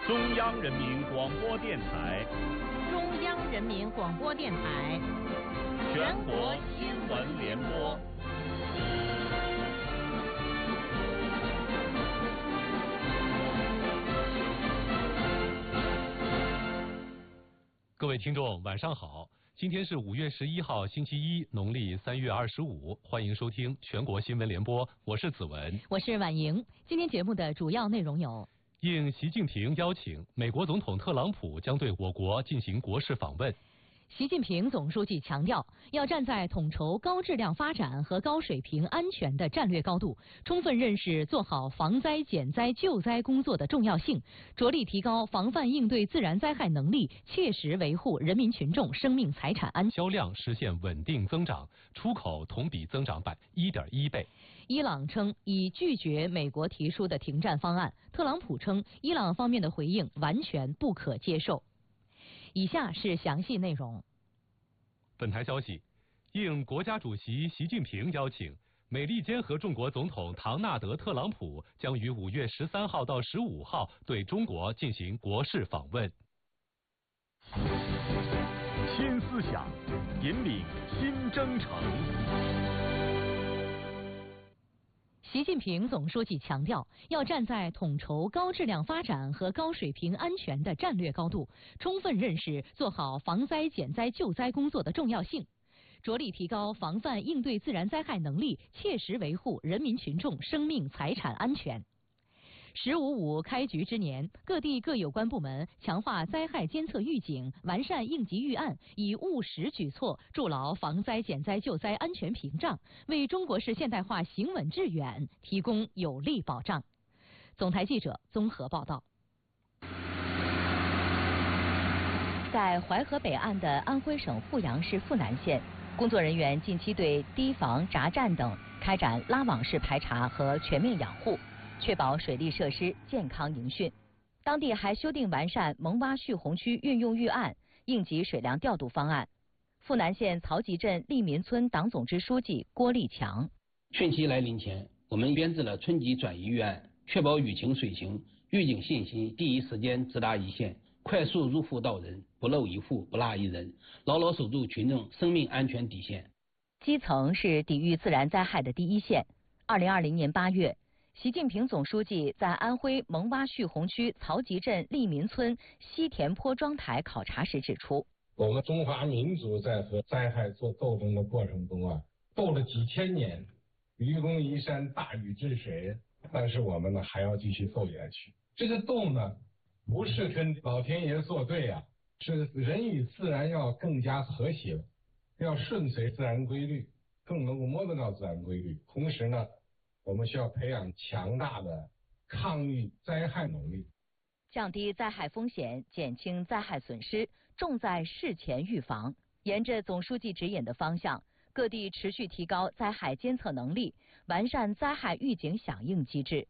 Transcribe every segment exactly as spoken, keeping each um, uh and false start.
中央人民广播电台， 中央人民广播电台， 全国新闻联播。 各位听众，晚上好！今天是五月十一号，星期一，农历三月二十五。欢迎收听全国新闻联播，我是子文， 我是婉莹。今天节目的主要内容有： 应习近平邀请，美国总统特朗普将对我国进行国事访问。 习近平总书记强调，要站在统筹高质量发展和高水平安全的战略高度，充分认识做好防灾减灾救灾工作的重要性，着力提高防范应对自然灾害能力，切实维护人民群众生命财产安全。 销量实现稳定增长，出口同比增长百一点一倍。 伊朗称已拒绝美国提出的停战方案，特朗普称伊朗方面的回应完全不可接受。以下是详细内容。 本台消息，应国家主席习近平邀请，美利坚合众国总统唐纳德·特朗普将于五月十三号到十五号对中国进行国事访问。 新思想，引领新征程。 习近平总书记强调，要站在统筹高质量发展和高水平安全的战略高度，充分认识做好防灾减灾救灾工作的重要性，着力提高防范应对自然灾害能力，切实维护人民群众生命财产安全。十五五开局之年，各地各有关部门强化灾害监测预警，完善应急预案，以务实举措筑牢防灾减灾救灾安全屏障，为中国式现代化行稳致远提供有力保障。总台记者综合报道。在淮河北岸的安徽省阜阳市阜南县，工作人员近期对堤防、闸站等开展拉网式排查和全面养护，确保水利设施健康营汛。当地还修订完善蒙洼蓄洪区运用预案、应急水量调度方案。阜南县曹集镇利民村党总支书记郭立强： 汛期来临前，我们编制了春季转移预案，确保雨情水情预警信息第一时间直达一线，快速入户到人，不漏一户不落一人，牢牢守住群众生命安全底线。 基层是抵御自然灾害的第一线。二零二零年八月，习近平总书记在安徽蒙洼蓄洪区曹集镇利民村西田坡庄台考察时指出， 我们中华民族在和灾害做斗争的过程中啊，斗了几千年，愚公移山，大禹治水，但是我们呢还要继续斗下去。这个斗呢，不是跟老天爷作对啊，是人与自然要更加和谐，要顺随自然规律，更能够摸得到自然规律。同时呢，我们需要培养强大的抗御灾害能力， 降低灾害风险，减轻灾害损失，重在事前预防。沿着总书记指引的方向，各地持续提高灾害监测能力，完善灾害预警响应机制。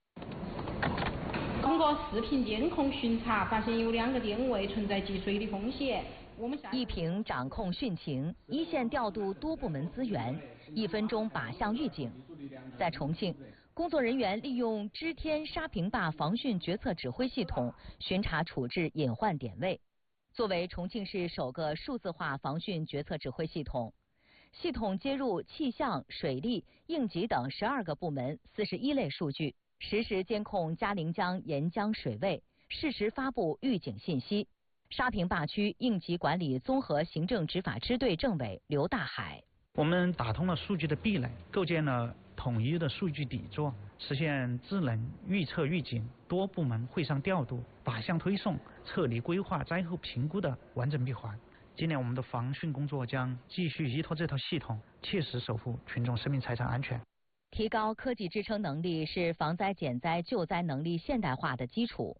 通过视频监控巡查，发现有两个电位存在积水的风险。我们一平掌控汛情，一线调度多部门资源，一分钟靶向预警。在重庆，工作人员利用知天沙坪坝防汛决策指挥系统巡查处置隐患点位。作为重庆市首个数字化防汛决策指挥系统，系统接入气象、水利、应急等十二个部门四十一类数据，实时监控嘉陵江沿江水位，适时发布预警信息。沙坪坝区应急管理综合行政执法支队政委刘大海： 我们打通了数据的壁垒，构建了统一的数据底座，实现智能预测预警、多部门会上调度、靶向推送、撤离规划、灾后评估的完整闭环。今年我们的防汛工作将继续依托这套系统，切实守护群众生命财产安全。 提高科技支撑能力是防灾减灾救灾能力现代化的基础。